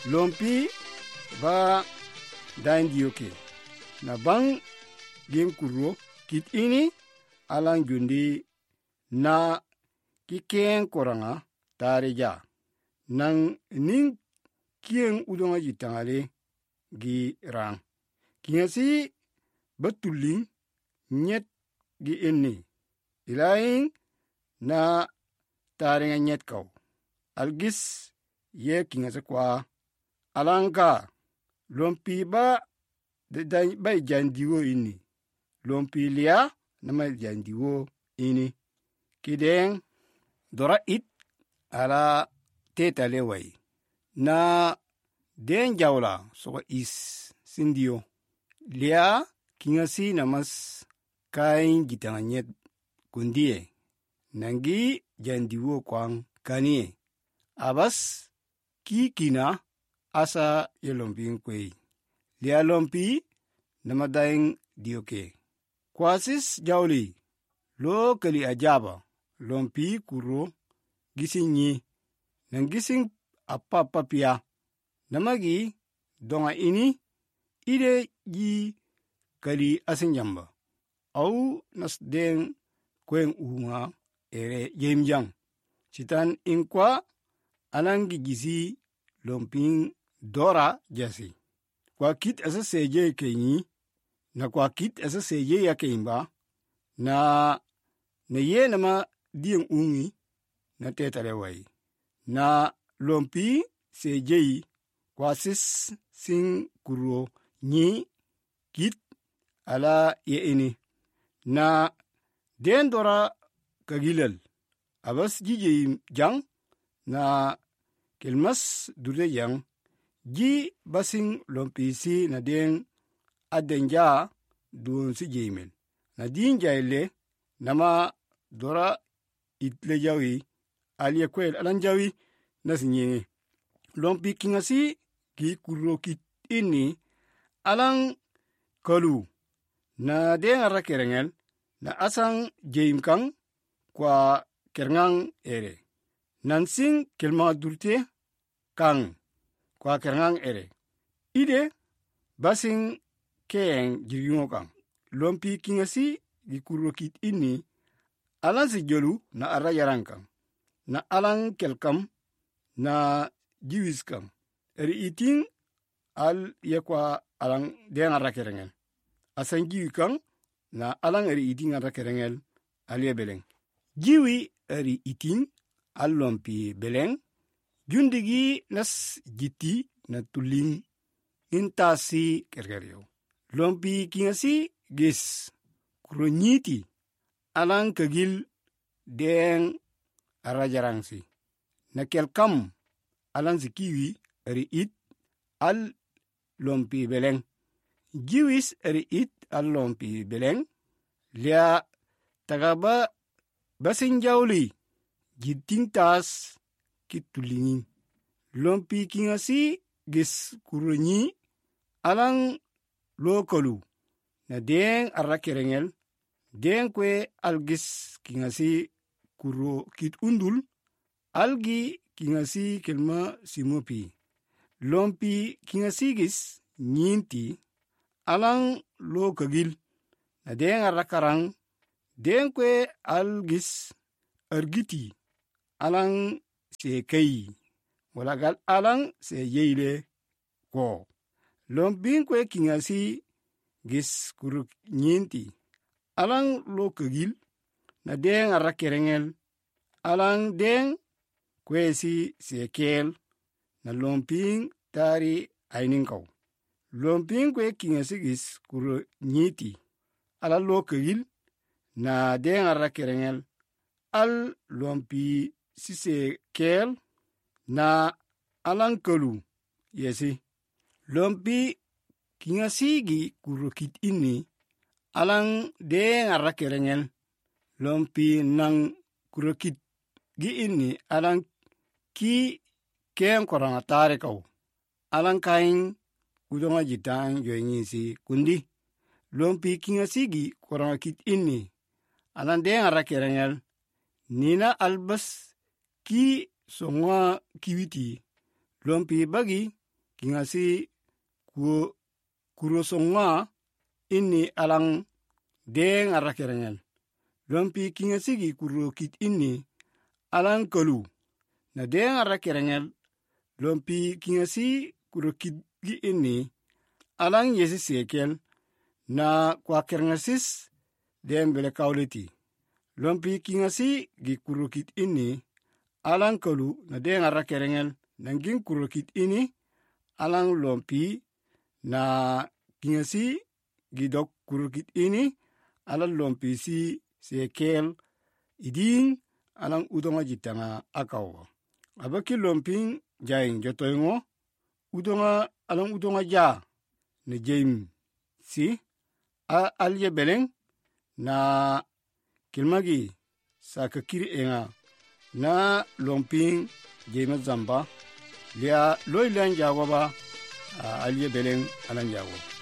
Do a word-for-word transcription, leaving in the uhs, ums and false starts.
lompi ba dain dioke na bang gen kuro kit ini alang jundi na kiken koranga tareja nang ning kien udonga jitangale gi rang kiasi betuling nyet gi eni ilaing na tarenga nyet kau algis ye kinga kwa alangka lompi ba de ba jandiwo ini lompi lia nama jandiwo ini kideng dora it ala teta lewai na den jawla so is sindio lia kinga si namas kain gitanganyet kundie nangi jandiwo kwang kanie abas kikina asa yelomping kwei lia lompi namadaing dioke kwasis jawli lo kali ajaba lompi kuro gisinyi nangising apapapia namagi donga ini ide ji kali asinjamba au nasdeng kwen unga ere yemjang citan inkwa anangi gizi lomping dora jasi kwa kit asa seje kenyi na kwa kit asa seje ya keimba na na ye nama dien ungi na tetalewai na lompi seje kwa sis sing kuro nyi kit ala ye ini na den dora kagilal abas jije jang na kelmas dure yang ji basing lompi si na den adenja dun si jemel na din jaile nama dora itle jawi alie kwel alan jawi na sinye lompi kingasi ki kuro kit ini alang kalu na den ara kerengel na asang jeim kang kwa kerengang ere nansing kelma durte kang kwa kerengang ere ide basing keng jiringo kang lompi kingasi gi kurokit ini alang si jolu na ara yarang kang na alang kelkam na jiwis kang eri iting al yekwa alang den ara kerengel asang jiwi kang na alang eri iting ara kerengel alie beleng jiwi eri iting al lompi beleng jundigi nas jiti na tuling intasi kergeryo lompi kingasi gis kuronyiti alang kagil deng arajarangsi na kelkam alang sikiwi eri it al lompi beleng jiwis eri it al lompi beleng lia tagaba basinjawli jiting tas kitulingin lompi kingasi gis kuronyi alang lokolu na deng arra kerengel deng kwe algis kingasi kuro kit undul algi kingasi kelma simopi lompi kingasi gis nyinti alang lokagil na deng arra karang deng kwe algis argiti alang sekei walagal alang se yeile ko lomping kwe kingasi gis kuruk nyinti alang lo kagil na deng arra kerengel alang deng kwe si sekel na lomping tari ainin kau lomping kwe kingasi gis kuruk nyiti ala lo kagil na deng arra kerengel al lompi si sekel na alang kalu yesi lompi kingasi gi kurukit ini alang deng arra kerengel lompi nang kurukit gi ini alang ki ken korang atare kau alang kain udonga jitang yoingisi kundi lompi kingasi gi korang kit ini alang deng arra kerengel nina albas ki songa kiwiti lompi bagi kingasi ku kurosonga inni alang deng arakerengel lompi kingasi gi kurokit inni alang kalu na deng arakerengel lompi kingasi kurokit gi inni alang yesi sekel na kwa kerengasis dem bele kauleti lompi kingasi gi kurokit inni alang kalu na deng arakerengel nangin kurokit ini alang lompi na kingasi gidok kurokit ini alang lompi si sekel iding alang udonga jitanga akawo abaki lomping jaing jotoingo udonga alang udonga ja ne jaim si a alye beleng na kilmagi sakakiri enga na lomping jema zamba lia loilan jagoba alye beleng alang jago